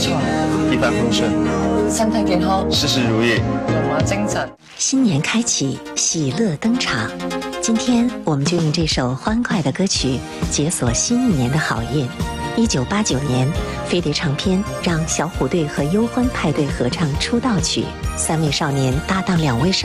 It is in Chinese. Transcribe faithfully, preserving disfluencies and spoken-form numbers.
財， 一帆風順， 身體健康， 事事如意， 人馬精神。 新年開啟，喜樂登場。今天我們就用這首歡快的歌曲解鎖新一年的好運。一九八九年，飛碟唱片讓小虎隊和憂歡派對合唱出道曲，三位少年搭檔兩位少